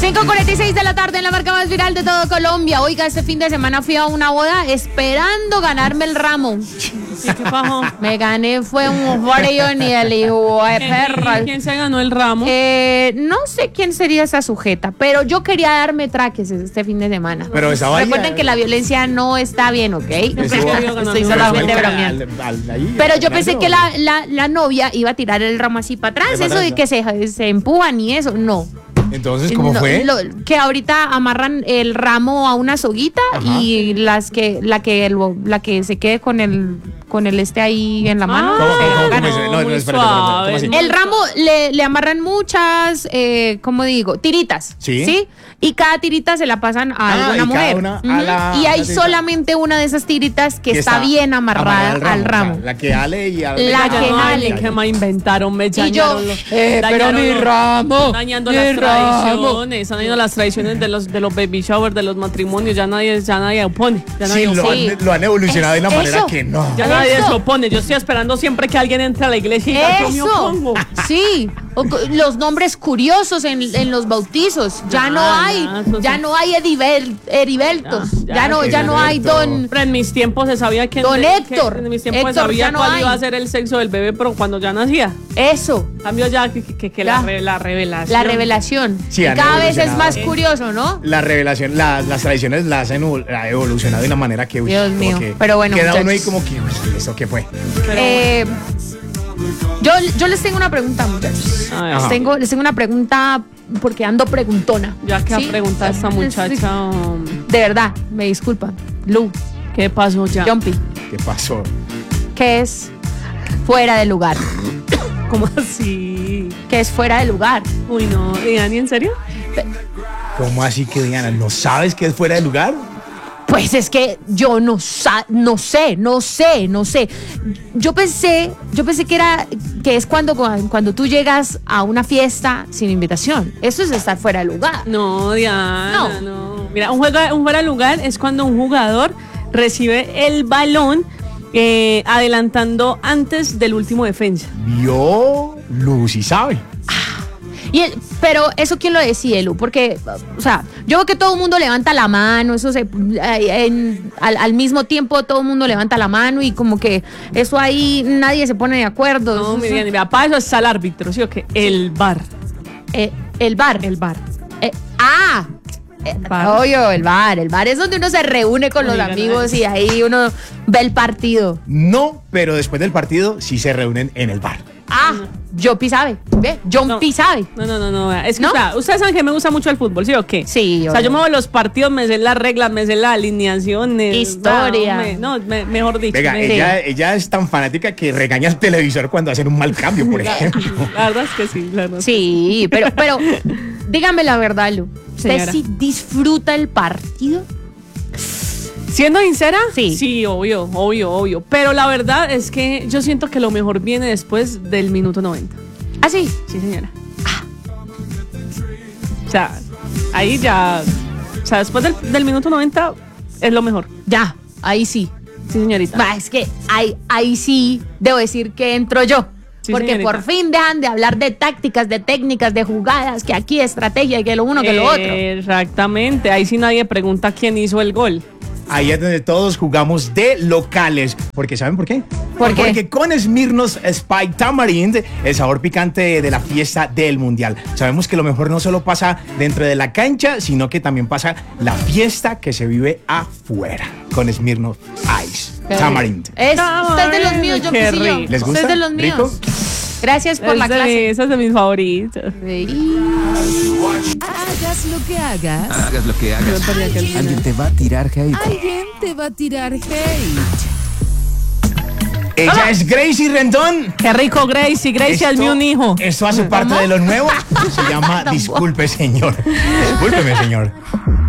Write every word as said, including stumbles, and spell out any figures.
cinco cuarenta y seis de la tarde en la marca más viral de todo Colombia. Oiga, este fin de semana fui a una boda esperando ganarme el ramo. ¿Y qué pasó? Me gané, fue un frío ni el hijo de perra. ¿Quién se ganó el ramo? Eh, no sé quién sería esa sujeta, pero yo quería darme traques este fin de semana. Pero esa vaina- Recuerden que la violencia no está bien, ¿ok? Estuvo- Estoy solamente Pero bromeando. al- al- ahí, Pero yo al- pensé que la, la, la novia iba a tirar el ramo así para atrás, De para eso atrás, de ¿no? que se, se empujan y eso, no. Entonces, ¿cómo No, fue? lo- que ahorita amarran el ramo a una soguita. Ajá. Y las que la que lo- la que se quede con el con el este ahí en la mano. ¿Cómo, se cómo, cómo, gana. cómo dice? No, no, muy espérate, espérate, ¿cómo así? suave. El ramo le, le amarran muchas, eh, ¿cómo digo? Tiritas. Sí. Y cada tirita se la pasan a Ah, alguna y cada mujer. una a Ujú. la- y hay la tirita. solamente una de esas tiritas que, Que está, bien amarrada al ramo. o sea, la que ale y ale. La Ya que no hay jale. ni que me inventaron, me Y yo, dañaron los- eh, pero dañaron mi los- ramo, dañando mi las ramo. tradiciones, están dañando las tradiciones de los de los baby showers, de los matrimonios, ya nadie, ya nadie opone, ya nadie Sí, lo, opone. han, lo han evolucionado de una Eso. manera que no. Ya nadie Eso. se opone. Yo estoy esperando siempre que alguien entre a la iglesia y diga, yo me Eso, opongo. sí, o co- los nombres curiosos en, en los bautizos, ya, Ya, no hay, ya, eso ya sí. no hay Edibel- Heribeltos, Ya, ya, ya, no, que ya no hay Heriberto. don, Pero en mis tiempos se sabía quién Don que- Héctor. En mis tiempos se Héctor, sabía ya no cuál hay. iba a ser el sexo del bebé, pero cuando ya nacía. eso, Cambio ya que, que, que Ya. la, re- la revelación. la revelación. Sí, Y han cada vez es evolucionado. más curioso, ¿no? La revelación, las, las tradiciones las han evol- ha evolucionado de una manera que uy, Dios como mío. que Pero bueno, queda uno ahí muchachos. como que uy, ¿eso qué fue? Pero- Eh, yo, yo les tengo una pregunta, muchachos. A ver. Les Ajá. tengo, les tengo una pregunta porque ando preguntona. Ya que ¿Sí? ha preguntado esta muchacha, um, De verdad, me disculpa. Lu, ¿qué pasó ya? Jumpy, ¿Qué pasó? ¿qué es fuera de lugar? ¿Cómo así? ¿Qué es fuera de lugar? Uy, no. ¿Y Dani, en serio? ¿Cómo así que Diana? ¿No sabes que es fuera de lugar? Pues es que yo no, sa- no sé, no sé, no sé. Yo pensé, yo pensé que era que es cuando, cuando tú llegas a una fiesta sin invitación. Eso es estar fuera de lugar. No, Diana, No. no. Mira, un, juega, un fuera de lugar es cuando un jugador recibe el balón eh, adelantando antes del último defensa. Vio Lucy, ¿sabe? Y el- pero eso quién lo decide, Lu, porque, o sea, yo veo que todo el mundo levanta la mano, eso se, eh, en- al, al mismo tiempo todo el mundo levanta la mano y como que eso ahí nadie se pone de acuerdo. No, Eso- mi Diana, mira, para eso está el árbitro, ¿sí o qué? El bar. eh, el bar. El bar. Eh, ah, eh, bar. obvio, el bar. El bar es donde uno se reúne con los Oigan, amigos ay. y ahí uno ve el partido. No, pero después del partido sí se reúnen en el bar. Ah, Jopi sabe, ¿ve? John No. P sabe. No, no, no, no. Es que, ¿No? o sea, ustedes saben que me gusta mucho el fútbol, ¿sí o qué? Sí, O sea, obvio. yo me voy a los partidos, me sé las reglas, me sé las alineaciones. Historia. No, me- no, me- mejor dicho. Venga, me- ella, ella es tan fanática que regaña al televisor cuando hacen un mal cambio, por ejemplo. La verdad es que sí, la verdad. Sí, pero, pero dígame la verdad, Lu. ¿Usted Señora. sí disfruta el partido? Siendo sincera, Sí. sí, obvio, obvio, obvio. Pero la verdad es que yo siento que lo mejor viene después del minuto noventa. ¿Ah, sí? Sí, señora. O sea, ahí ya. O sea, después del, del minuto noventa es lo mejor. Ya, ahí sí. Sí, señorita. Va, es que ahí, ahí sí debo decir que entro yo. Sí, porque señorita. por fin dejan de hablar de tácticas, de técnicas, de jugadas, que aquí estrategia, que lo uno, que lo otro. Exactamente. Ahí sí nadie pregunta quién hizo el gol. Ahí es donde todos jugamos de locales. Porque ¿saben por qué? ¿Por qué? Porque con Smirnoff Spike Tamarind, el sabor picante de la fiesta del Mundial. Sabemos que lo mejor no solo pasa dentro de la cancha, sino que también pasa la fiesta que se vive afuera. Con Smirnoff Ice Tamarind. Es, usted es de los míos, yo Qué que sí yo. rico. ¿Les gusta? Usted es de los míos. ¿Rico? Gracias por la Es de clase. mi- esa es de mis favoritos. Hagas lo que hagas, Hagas lo que hagas. perdí aquel final. Alguien te va a tirar hate. alguien te va a tirar hate. Ella es Gracie Rendón. Qué rico, Gracie. Gracie, hazme un hijo. Esto hace parte de lo nuevo. Se llama Disculpe, señor. Discúlpeme, señor.